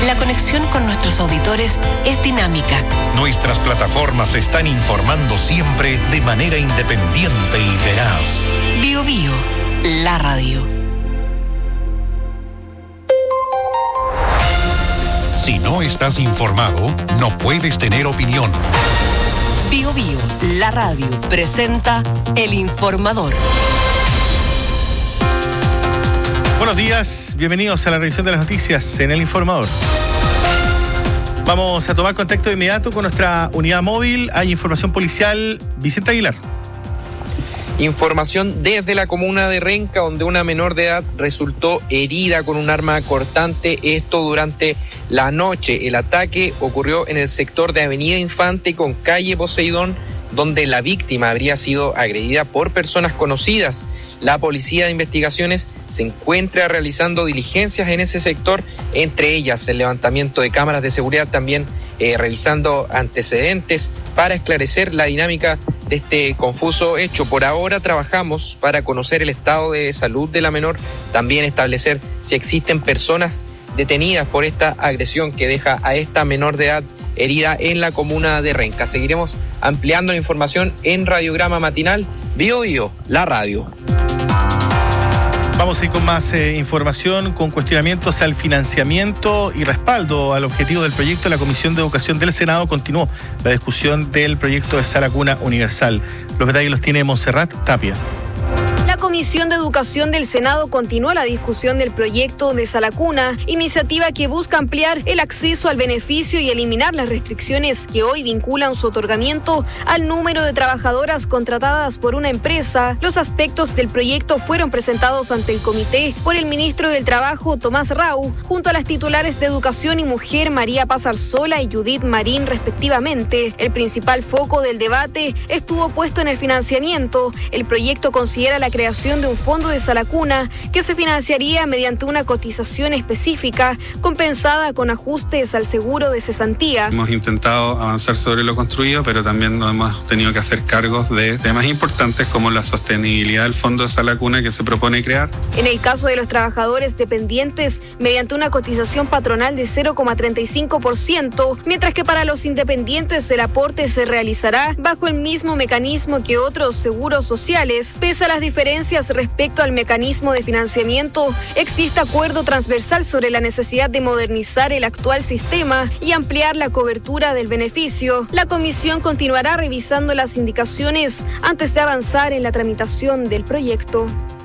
la conexión con nuestros auditores es dinámica. Nuestras plataformas están informando siempre de manera independiente y veraz. BioBio, la radio. Si no estás informado, no puedes tener opinión. BioBio, la radio, presenta El Informador. Buenos días, bienvenidos a la revisión de las noticias en El Informador. Vamos a tomar contacto de inmediato con nuestra unidad móvil. Hay información policial. Vicente Aguilar. Información desde la comuna de Renca, donde una menor de edad resultó herida con un arma cortante, esto durante la noche. El ataque ocurrió en el sector de Avenida Infante con calle Poseidón, donde la víctima habría sido agredida por personas conocidas. La Policía de Investigaciones se encuentra realizando diligencias en ese sector, entre ellas el levantamiento de cámaras de seguridad, también revisando antecedentes para esclarecer la dinámica de este confuso hecho. Por ahora trabajamos para conocer el estado de salud de la menor, también establecer si existen personas detenidas por esta agresión que deja a esta menor de edad herida en la comuna de Renca. Seguiremos ampliando la información en Radiograma Matinal, BioBio, la radio. Vamos a ir con más información, con cuestionamientos al financiamiento y respaldo al objetivo del proyecto. La Comisión de Educación del Senado continuó la discusión del proyecto de Sala Cuna Universal. Los detalles los tiene Montserrat Tapia. La Comisión de Educación del Senado continuó la discusión del proyecto de Sala Cuna, iniciativa que busca ampliar el acceso al beneficio y eliminar las restricciones que hoy vinculan su otorgamiento al número de trabajadoras contratadas por una empresa. Los aspectos del proyecto fueron presentados ante el comité por el ministro del Trabajo, Tomás Rau, junto a las titulares de Educación y Mujer, María Paz Arzola y Judith Marín, respectivamente. El principal foco del debate estuvo puesto en el financiamiento. El proyecto considera la creación de un fondo de Sala Cuna que se financiaría mediante una cotización específica compensada con ajustes al seguro de cesantía. Hemos intentado avanzar sobre lo construido, pero también nos hemos tenido que hacer cargos de temas importantes como la sostenibilidad del fondo de Sala Cuna que se propone crear. En el caso de los trabajadores dependientes, mediante una cotización patronal de 0,35%, mientras que para los independientes el aporte se realizará bajo el mismo mecanismo que otros seguros sociales. Pese a las diferencias respecto al mecanismo de financiamiento, existe acuerdo transversal sobre la necesidad de modernizar el actual sistema y ampliar la cobertura del beneficio. La comisión continuará revisando las indicaciones antes de avanzar en la tramitación del proyecto.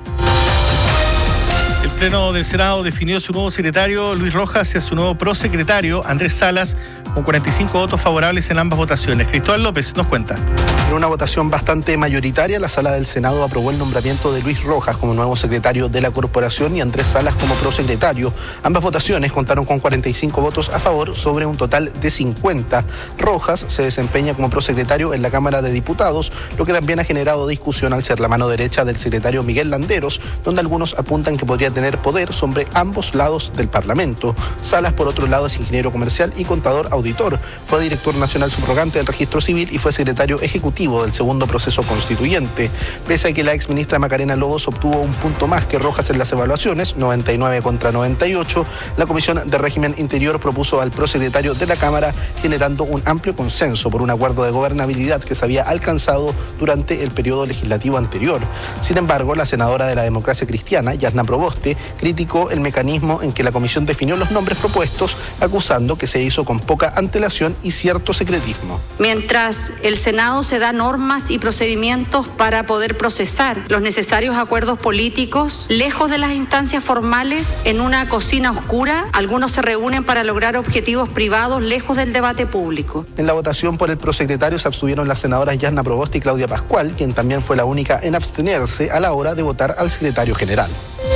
El Pleno del Senado definió su nuevo secretario, Luis Rojas, y a su nuevo prosecretario, Andrés Salas, con 45 votos favorables en ambas votaciones. Cristóbal López nos cuenta. En una votación bastante mayoritaria, la Sala del Senado aprobó el nombramiento de Luis Rojas como nuevo secretario de la corporación y Andrés Salas como prosecretario. Ambas votaciones contaron con 45 votos a favor sobre un total de 50. Rojas se desempeña como prosecretario en la Cámara de Diputados, lo que también ha generado discusión al ser la mano derecha del secretario Miguel Landeros, donde algunos apuntan que podría tener poder sobre ambos lados del Parlamento. Salas, por otro lado, es ingeniero comercial y contador auditor. Fue director nacional subrogante del Registro Civil y fue secretario ejecutivo del segundo proceso constituyente. Pese a que la exministra Macarena Lobos obtuvo un punto más que Rojas en las evaluaciones, 99 contra 98, la Comisión de Régimen Interior propuso al prosecretario de la Cámara, generando un amplio consenso por un acuerdo de gobernabilidad que se había alcanzado durante el periodo legislativo anterior. Sin embargo, la senadora de la Democracia Cristiana, Yasna Proboste, criticó el mecanismo en que la comisión definió los nombres propuestos, acusando que se hizo con poca antelación y cierto secretismo. Mientras el Senado se da normas y procedimientos para poder procesar los necesarios acuerdos políticos, lejos de las instancias formales, en una cocina oscura, algunos se reúnen para lograr objetivos privados lejos del debate público. En la votación por el prosecretario se abstuvieron las senadoras Yasna Proboste y Claudia Pascual, quien también fue la única en abstenerse a la hora de votar al secretario general.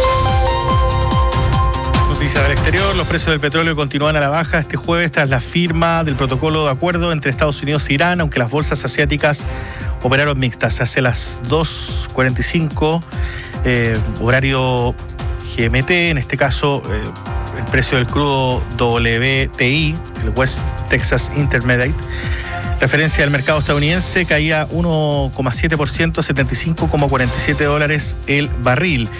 Noticias del exterior. Los precios del petróleo continúan a la baja este jueves tras la firma del protocolo de acuerdo entre Estados Unidos e Irán, aunque las bolsas asiáticas operaron mixtas. Hacia las 2:45, horario GMT, en este caso el precio del crudo WTI, el West Texas Intermediate, referencia al mercado estadounidense, caía 1,7%, $75,47 el barril.